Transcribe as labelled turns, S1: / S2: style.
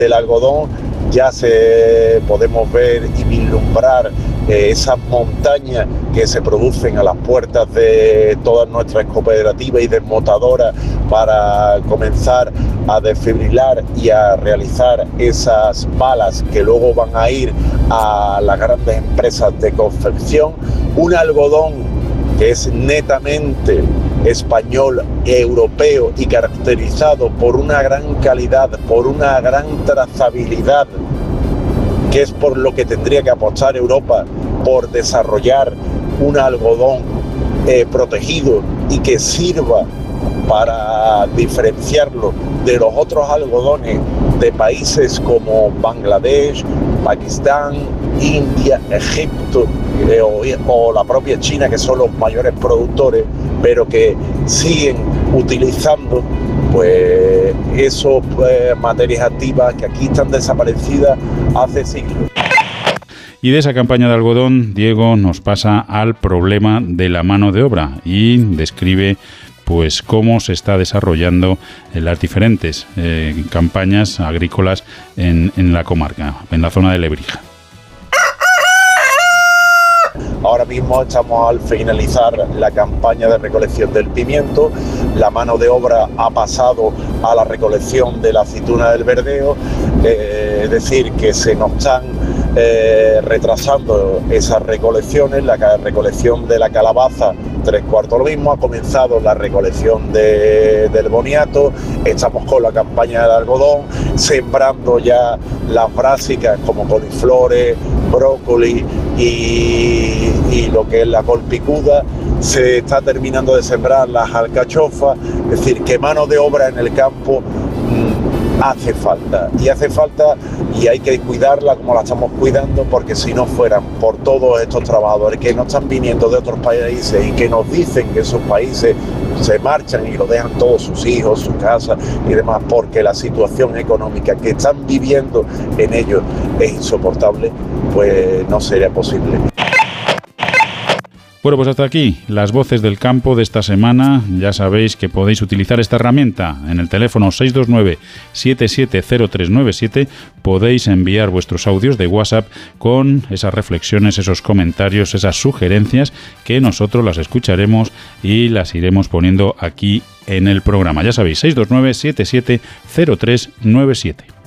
S1: del algodón ya podemos ver y vislumbrar esas montañas que se producen a las puertas de todas nuestras cooperativas y desmotadoras para comenzar a desfibrilar y a realizar esas balas que luego van a ir a las grandes empresas de confección. Un algodón que es netamente español, europeo y caracterizado por una gran calidad, por una gran trazabilidad, que es por lo que tendría que apostar Europa, por desarrollar un algodón protegido y que sirva para diferenciarlo de los otros algodones de países como Bangladesh, Pakistán, India, Egipto o la propia China, que son los mayores productores, pero que siguen utilizando pues esas materias activas que aquí están desaparecidas hace siglos.
S2: Y de esa campaña de algodón, Diego nos pasa al problema de la mano de obra y describe pues cómo se está desarrollando las diferentes campañas agrícolas en la comarca, en la zona de Lebrija.
S1: Ahora mismo estamos al finalizar la campaña de recolección del pimiento. La mano de obra ha pasado a la recolección de la aceituna del verdeo, es decir, que se nos están retrasando esas recolecciones. La recolección de la calabaza, 3/4 lo mismo. Ha comenzado la recolección del boniato. Estamos con la campaña del algodón, sembrando ya las brásicas como coliflores, brócoli y lo que es la col picuda. Se está terminando de sembrar las alcachofas, es decir, que mano de obra en el campo hace falta y hay que cuidarla como la estamos cuidando, porque si no fueran por todos estos trabajadores que no están viniendo de otros países y que nos dicen que esos países se marchan y lo dejan todos sus hijos, su casa y demás, porque la situación económica que están viviendo en ellos es insoportable, pues no sería posible.
S2: Bueno, pues hasta aquí las voces del campo de esta semana. Ya sabéis que podéis utilizar esta herramienta en el teléfono 629-770397. Podéis enviar vuestros audios de WhatsApp con esas reflexiones, esos comentarios, esas sugerencias que nosotros las escucharemos y las iremos poniendo aquí en el programa. Ya sabéis, 629-770397.